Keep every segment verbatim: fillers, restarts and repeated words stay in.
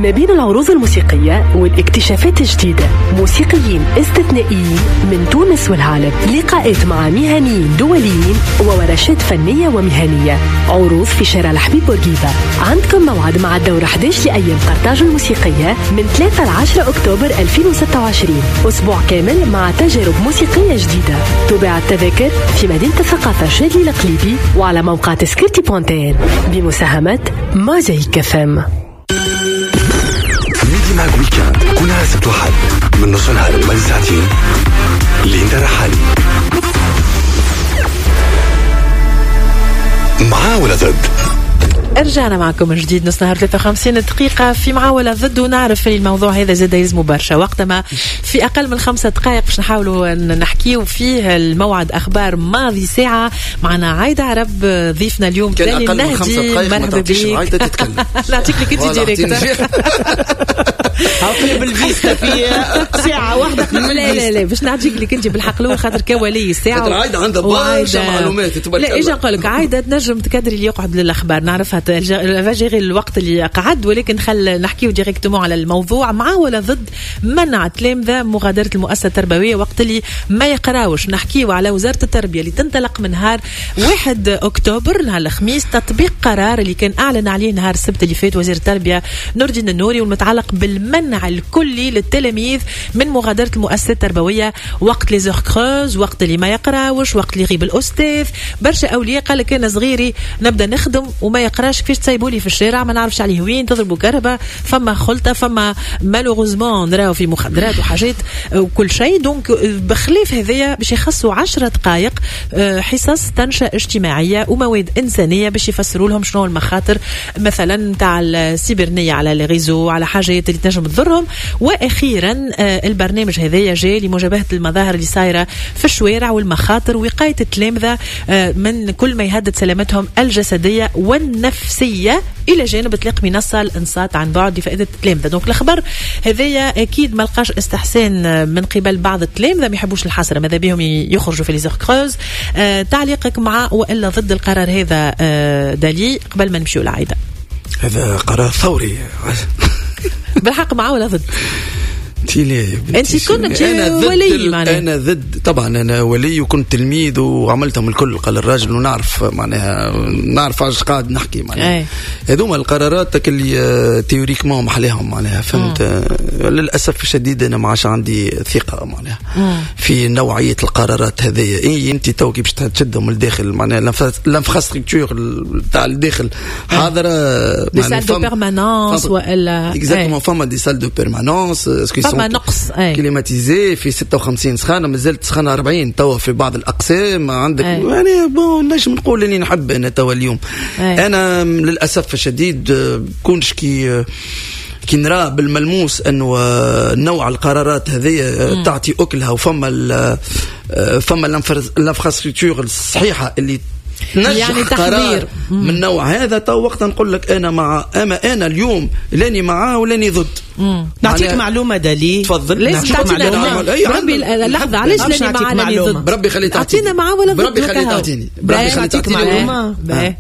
ما بين العروض الموسيقية والاكتشافات الجديدة، موسيقيين استثنائيين من تونس والعالم، لقاءات مع مهنيين دوليين وورشات فنية ومهنية. عروض في شارع الحبيب بورقيبة. عندكم موعد مع الدورة أحد عشر لأيام قرطاج الموسيقية من ثلاثة لعشرة أكتوبر ألفين وستة وعشرين. أسبوع كامل مع تجارب موسيقية جديدة. تباع التذاكر في مدينة الثقافة شادلي القليبي وعلى موقع تذكرتي بوانتين بمساهمة موزايك فم. ميدي معك ويكاند كل نهار سبت وحد من نص نهار لمدة ساعتين لين رحالي معاه ولا ضد. رجعنا معكم من جديد نص نهار ثلاثة وخمسين دقيقة في معاه ولا ضد، ونعرف الموضوع هذا زاد يلزمه برشا وقت، ما في أقل من خمسة دقائق باش نحاولوا نحكيو فيه الموعد أخبار ماضي ساعة. معنا عايدة عرب ضيفنا اليوم داني النهدي. مرحبا بك. نعطيك لك انت ديريكت هاقلب الفيستا في ساعة واحدة. لا لا لا باش نعطيك لك انت بالحقلوة خاطر كولي ساعة. عايدة عندها برشا معلومات. لا اجا نقول لك عايدة تنجم تكدري اللي يقعد للأخبار نعرفها غير الوقت اللي قعد، ولكن خل نحكيو ديريكتومون على الموضوع. مع ولا ضد منع تلامذة مغادرة المؤسسة التربوية وقت اللي ما يقراوش؟ نحكيو على وزارة التربية اللي تنطلق من نهار واحد أكتوبر نهار الخميس تطبيق قرار اللي كان أعلن عليه نهار السبت اللي فات وزير التربية نور الدين النوري، والمتعلق بالمنع الكلي للتلاميذ من مغادرة المؤسسة التربوية وقت لي زور كروز، وقت اللي ما يقراوش، وقت اللي يغيب الأستاذ. برشا أولياء قال لك أنا صغيري نبدأ نخدم وما يقراش، كيفاش تسيبولي في الشارع ما نعرفش عليه وين، تضربوا كهرباء، فما خلطة، فما مالوغوزمون نراو في مخدرات وحاجات وكل شيء. دونك بخلاف هذايا باش يخصوا عشرة دقائق حصص تنشئة اجتماعية ومواد إنسانية باش يفسروا لهم شنو المخاطر مثلا تاع السيبرنية على الغيزو، على حاجات اللي تنجم تضرهم. وأخيرا البرنامج هذايا جاي لمجابهة المظاهر اللي صايرة في الشوارع والمخاطر ووقاية التلامذة من كل ما يهدد سلامتهم الجسدية والنفسية، إلى جانب إطلاق منصة الإنصات عن بعد لفائدة التلامذة. دونك الخبر هذايا أكيد ما لقاش استحسان من قبل بعض التلامذة، ما يحبوش الحصر، ماذا بهم يخرجوا في لي زور كروز. آه تعليقك مع وإلا ضد القرار هذا آه دالي قبل ما نمشيو لعايدة؟ هذا قرار ثوري بالحق مع ولا ضد؟ انت كنت ولي معناها. انا ضد طبعا، انا ولي وكنت تلميذ وعملتهم الكل قال الراجل ونعرف معناها نعرف عاش قاعد نحكي معناها هذوما القرارات اللي تيوريكمون محليهم معناها فهمت. آه. للاسف الشديد انا ما عادش عندي ثقه معناها في نوعيه القرارات هذه. اي انت توكي باش تشدهم للداخل معناها لانفراستركتور تاع الداخل حاضره دي سال دو بيرمانونس والا اكزاكتومون فما دي سال دو بيرمانونس فما نقص كليماتيزي في ستة وخمسين سخانه مازالت سخانه أربعين توا في بعض الاقسام عندك أي. يعني بون نجم نقول اني نحب انا توا اليوم أي. انا للاسف الشديد كونش كي كي نرى بالملموس انه نوع القرارات هذه تعطي اكلها وفما فما الانفراستركتور الصحيحه اللي يعني تحضير من نوع هذا. تو وقت نقول لك انا مع اما انا اليوم لاني معاه ولاني ضد. نعطيك معلومه دالي تفضل. نعطيك معلومه بربي لحظه علاش لاني معاه لاني ضد؟ بربي خلي تعطيني اعطينا معاه ولا ضد؟ بربي خلي تعطيني بربي خلي تعطيني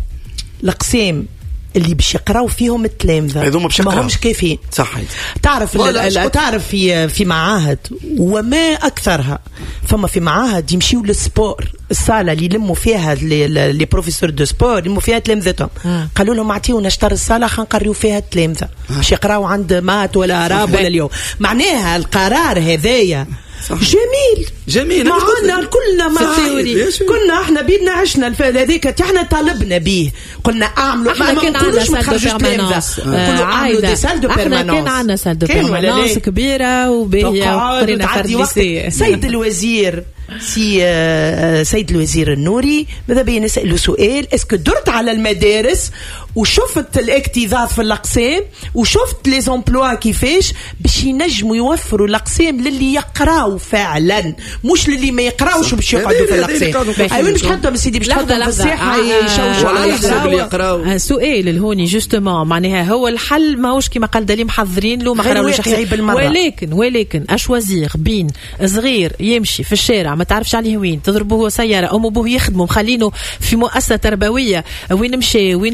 الأقسام اللي باش يقراو فيهم التلامذة ما همش كافيين. صحيح. تعرف تعرف في في معاهد وما اكثرها، فما في معاهد يمشيو للسبور الصاله اللي يلموا فيها لي بروفيسور دو سبور يلموا فيها تلامذتهم، قالوا لهم اعطيونا شطر الصاله خلينا نقريو فيها التلامذه باش يقراو عند مات ولا عرب ولا اليوم. معناها القرار هذايا جميل جميل معنا كلنا ما كنا احنا بيدنا عشنا هذيك احنا طالبنا به قلنا اعملوا احنا كان عندنا سال دو بيرمانونس عايده احنا كان عندنا سال دو بيرمانونس كبيره وبهي وقرينا فرديسيه. سيد الوزير سي سيد الوزير النوري ماذا بيا نسأله سؤال، اسكو درت على المدارس وشفت الاكتظاظ في الاقسام وشفت لي زومبلوا كيفاش باش ينجموا يوفروا الاقسام للي يقراوا فعلا مش للي ما يقراوش باش يقعدوا في الاقسام. ايوه مش حتى سيدي باش تحطهم في الصحه يشوشوا على يقراوا. سؤال الهوني جوستومون معناها هو الحل ماهوش كما قال دالي محضرين له ما قراوش، ولكن ولكن اشوازير بين صغير يمشي في الشارع ما تعرفش عليه وين، تضربه سياره ام ابوه يخدموا مخلينه في مؤسسه تربويه وين مشى وين خالط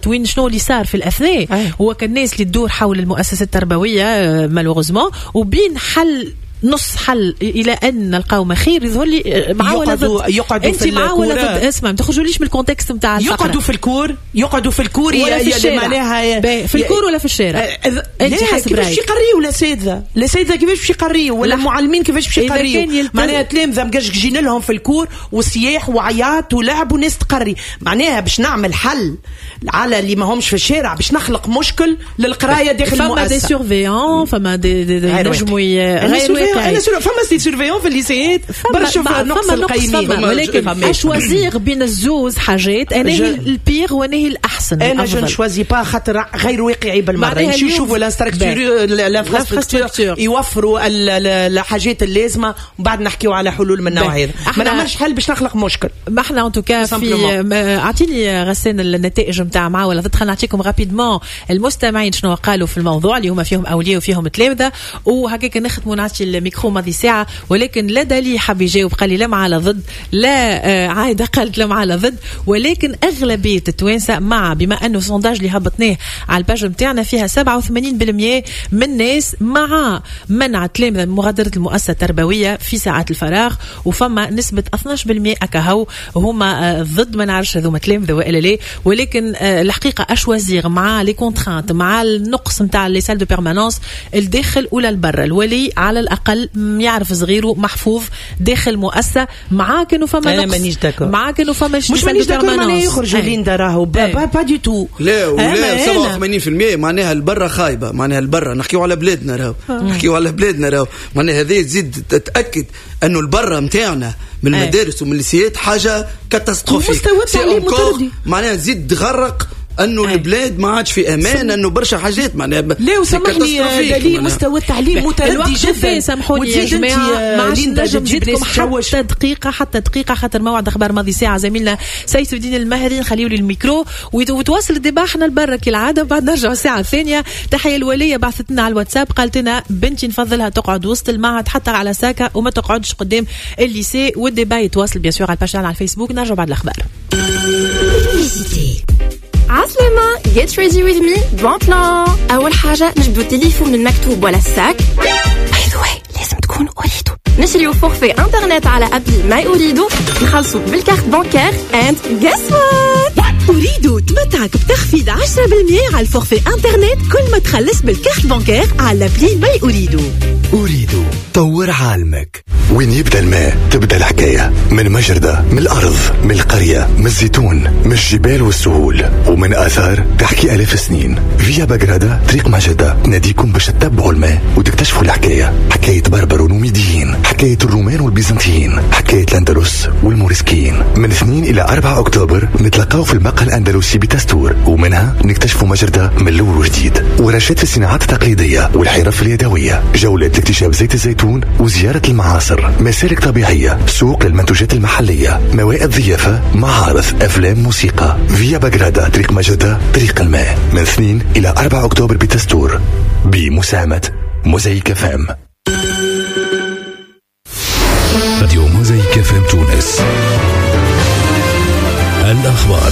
وين شنو اللي صار في الأثناء. هو كان الناس اللي تدور حول المؤسسة التربوية مالوغوزمون وبين حل نص حل الى ان نلقاو خير. يظهر لي مع ولا ضد يقعدوا في مع ولا ضد. اسمع ما تخرجوليش من الكونتكست نتاع الفقره. يقعدوا في الكور يقعدوا في الكور يا معناها في الكور ولا في الشارع. انت حسب رايك كيفاش يقريوا الاساتذه الاساتذه كيفاش باش يقريوا ولا المعلمين كيفاش باش يقريوا. معناها تلامذه مقشقشين لهم في الكور وسياح وعياط ولعب وناس تقري. معناها باش نعمل حل على اللي ما همش في الشارع باش نخلق مشكل للقرايه داخل المؤسسه. فما دي سيرفيون فما دي نجموا غير انا فما سي سيرفيون في الليسيات برشا نقص القيمين. ولكن اشوازيغ بين الزوز حاجات انا هي البيغ وانا هي الاحسن. انا جو نشوازي با خاطر غير واقعي بالمره. نشوفوا الانفراستركتور يوفروا الحاجات اللازمه وبعد نحكيوا على حلول من نوع هذا. ما نعملش حل باش نخلق مشكل. ما احنا ان توكا في اعطيني غسان النتائج نتاع معاه ولا خلينا نعطيكم رابيدمون المستمعين شنو قالوا في الموضوع اللي هما فيهم اولياء وفيهم تلامذه وهكاك نختموا نعطي الميكرو ماضي ساعه. ولكن لا دليل حب يجاوب قال لي لا مع لا ضد لا آه عايده قالت لا مع لا ضد. ولكن اغلبيه التوانسه مع بما انه سونداج اللي هبطناه على الباج نتاعنا فيها سبعة وثمانين بالمئة من الناس مع منع التلامذه من مغادره المؤسسه التربويه في ساعات الفراغ وفما نسبه اثناش بالمئة اكاهو هما آه ضد. ما نعرفش هذوما تلامذه والا لا. ولكن آه الحقيقه اشوازيغ مع لي كونترانت مع النقص نتاع لي سال دو بيرمانونس الداخل ولا البر. الولي على الاقل يعرف صغيره محفوظ داخل مؤسسه معاه كانوا فما انا مانيش داكور معاه كانوا فما مش مانيش داكور معناها يخرجوا ليندا راهو با با دي تو. لا ولا سبعة وثمانين بالمئة معناها البرة خايبه. معناها البرة نحكيو على بلادنا راهو نحكيو على بلادنا راهو معناها هذه تزيد تتاكد انه البرة نتاعنا من المدارس ومن الليسيات حاجه كاتاستروفيك. مستوى التعليم متردي معناها تزيد تغرق انه أي. البلاد ما عادش في امان انه برشا حاجات معناها لا وسامحني دليل مستوى التعليم متردي جدا. سامحوني يا جماعه ما عادش نجم نزيدكم حتى دقيقه حتى دقيقه خاطر موعد اخبار ماضي ساعه زميلنا سيف الدين المهري نخليو لي الميكرو وتواصل الدبا احنا البرة كالعاده بعد نرجع الساعه الثانيه. تحيه الوليه بعثت لنا على الواتساب قالت لنا بنتي نفضلها تقعد وسط المعهد حتى على ساكا وما تقعدش قدام الليسي. والدبا يتواصل بيان سور على الباج على الفيسبوك. نرجع بعد الاخبار. عسلامة get ready with me bon plan. أول حاجة نجبدو التليفون المكتوب ولا الساك. by the way لازم تكون أريدو. نشريو فورفي انترنت على أبلي ماي أريدو نخلصو بالكارت بانكير and guess what أريدو تمتعك بتخفيض عشرة بالمئة على الفورفي انترنت كل ما تخلص بالكارت بانكير على أبلي ماي أريدو. أريدو طور عالمك. وين يبدأ الماء تبدأ الحكاية. من مجردة من الأرض من القرية من الزيتون من الجبال والسهول ومن آثار تحكي ألاف سنين. فيا بقرادة طريق مجدة ناديكم باش تتبعوا الماء وتكتشفوا الحكاية. حكاية بربر ونوميديين حكاية الرومان والبيزنطيين حكاية الأندلس والموريسكيين. من اثنين إلى أربعة أكتوبر نتلقاو في المقهى الأندلسي بتستور ومنها نكتشفوا مجردة من الأول وجديد ورشاد في الصناعات التقليدية والحرف اليدوية. جولة لاكتشاف زيت الزيتون وزيارة المعاصر مسالك طبيعية سوق للمنتوجات المحلية موائد ضيافة معارض أفلام موسيقى. فيا بقرادة طريق مجدة طريق الماء من اثنين إلى أربعة أكتوبر بتستور بمساهمة موزايك فام. راديو موزايك فام تونس. الأخبار.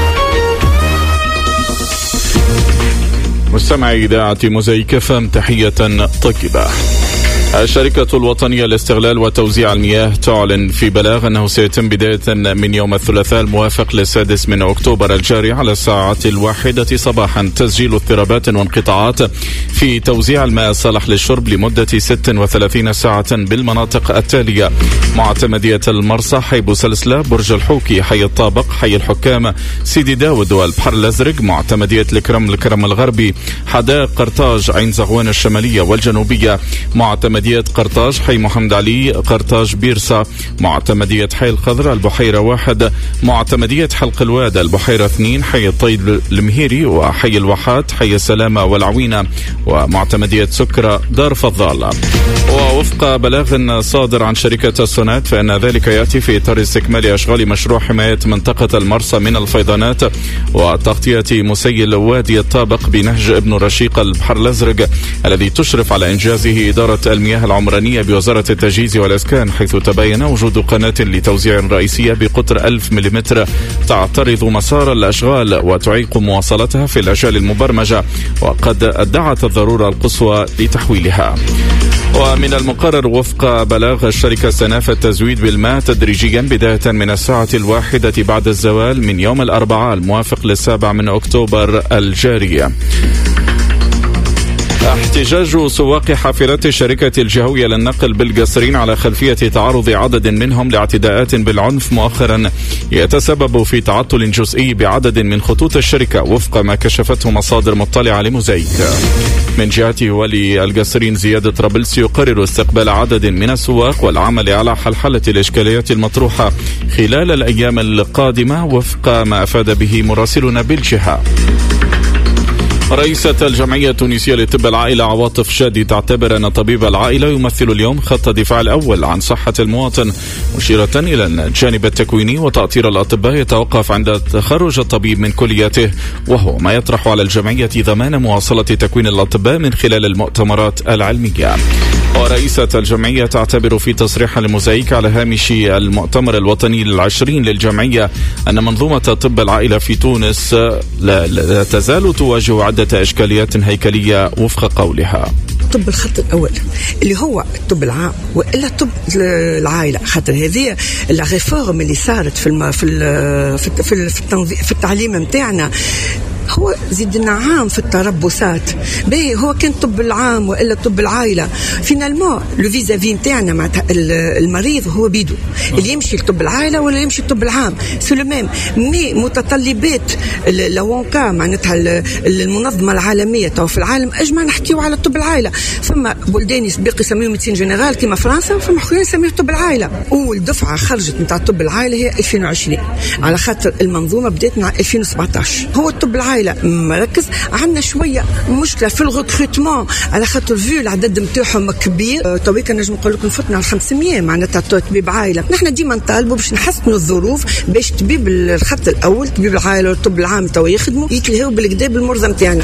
مستمعي إذاعة موزايك فام تحية طيبة. الشركة الوطنية لاستغلال وتوزيع المياه تعلن في بلاغ أنه سيتم بداية من يوم الثلاثاء الموافق للسادس من أكتوبر الجاري على الساعة الواحدة صباحا تسجيل اضطرابات وانقطاعات في توزيع الماء الصالح للشرب لمدة ست وثلاثين ساعة بالمناطق التالية: معتمدية المرصى، حي بوسلسلة، برج الحوكي، حي الطابق، حي الحكام، سيدي داود والبحر الأزرق، معتمدية الكرم الكرم الغربي، حدائق قرطاج، عين زغوان الشمالية والجنوبية، معتمدية قرطاج، حي محمد علي، قرطاج بيرسا، معتمدية حي الخضر، البحيرة واحد، معتمدية حلق الواد، البحيرة اثنين، حي الطيب المهيري وحي الواحات، حي السلامة والعوينة، ومعتمدية سكرة دار فضالة. ووفق بلاغ صادر عن شركة السونات فإن ذلك يأتي في إطار استكمال أشغال مشروع حماية منطقة المرصى من الفيضانات وتغطية مسيل وادي الطابق بنهج ابن رشيق البحر الأزرق الذي تشرف على إنجازه إدارة المياه المياه العمرانية بوزارة التجهيز والإسكان، حيث تبين وجود قناة لتوزيع رئيسية بقطر ألف ملم تعترض مسار الأشغال وتعيق مواصلتها في الأجال المبرمجة، وقد ادعت الضرورة القصوى لتحويلها. ومن المقرر وفق بلاغ الشركة استئناف التزويد بالماء تدريجيا بداية من الساعة الواحدة بعد الزوال من يوم الأربعاء الموافق للسابع من أكتوبر الجارية. احتجاج سواق حافلات الشركة الجهوية للنقل بالقصرين على خلفية تعرض عدد منهم لاعتداءات بالعنف مؤخرا يتسبب في تعطل جزئي بعدد من خطوط الشركة وفق ما كشفته مصادر مطلعة لموزايك. من جهته ولي القصرين زياد طرابلس يقرر استقبال عدد من السواق والعمل على حلحلة الإشكاليات المطروحة خلال الأيام القادمة وفق ما أفاد به مراسلنا بالجهة. رئيسة الجمعية التونسية لطب العائلة عواطف شادي تعتبر أن طبيب العائلة يمثل اليوم خط الدفاع الأول عن صحة المواطن، مشيرة إلى أن الجانب التكويني وتأطير الأطباء يتوقف عند تخرج الطبيب من كلياته، وهو ما يطرح على الجمعية ضمان مواصلة تكوين الأطباء من خلال المؤتمرات العلمية. ورئيسة الجمعية تعتبر في تصريح لموزايك على هامش المؤتمر الوطني العشرين للجمعية أن منظومة طب العائلة في تونس لا, لا تزال تواجه عدة إشكاليات هيكلية وفق قولها. طب الخط الأول اللي هو الطب العام وإلا طب العائلة، خاطر هذه الريفورم اللي صارت في الم... في ال... في في, في, في التعليم متاعنا هو زيدنا عام في التربصات. باهي هو كان طب العام والا طب العائله فينالمون لو فيزافي نتاعنا مع المريض هو بيدو اللي يمشي لطب العائله ولا يمشي لطب العام سو لو ميم مي متطلبات لوانكا معناتها المنظمه العالميه تو في العالم اجمع نحكيو على طب العائله. فما بلدان يسبق يسميو ميديسين جينيرال كيما فرنسا، فما اخرين يسميو طب العائله. اول دفعه خرجت نتاع طب العائله هي ألفين وعشرين على خاطر المنظومه بدات مع ألفين وسبعطاش. هو الطب العائله مركز عندنا شويه مشكله في الغوتريتمون على خاطر فيو العدد نتاعهم كبير. تويك نجم نقول لكم فتنا على خمسمية معناتها طبيب عائله. نحن ديما نطالبوا باش نحسنوا الظروف باش طبيب الخط الاول طبيب العائله والطب العام تو يخدموا يتلهوا بالكدا بالمرضى نتاعنا.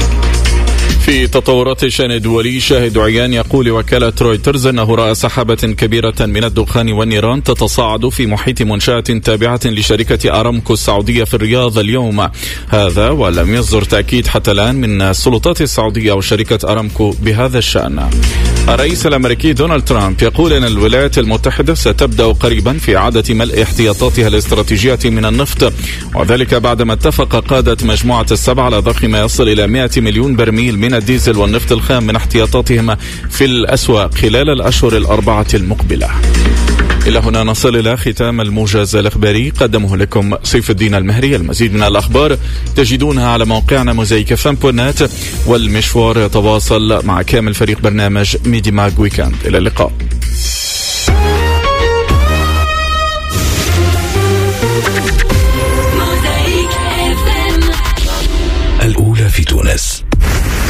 في تطورات الشأن الدولي، شاهد عيان يقول وكالة رويترز أنه رأى سحابة كبيرة من الدخان والنيران تتصاعد في محيط منشأة تابعة لشركة أرامكو السعودية في الرياض اليوم. هذا ولم يصدر تأكيد حتى الآن من السلطات السعودية أو شركة أرامكو بهذا الشأن. الرئيس الأمريكي دونالد ترامب يقول أن الولايات المتحدة ستبدأ قريبا في إعادة ملء احتياطاتها الاستراتيجية من النفط، وذلك بعدما اتفق قادة مجموعة السبع على ضخ ما يصل إلى مئة مليون برميل من الديزل والنفط الخام من احتياطاتهم في الأسواق خلال الأشهر الأربعة المقبلة. إلى هنا نصل إلى ختام الموجز الإخباري قدمه لكم سيف الدين المهري. المزيد من الأخبار تجدونها على موقعنا موزايك فام بونات، والمشوار يتواصل مع كامل فريق برنامج ميدي ماج ويكند. إلى اللقاء.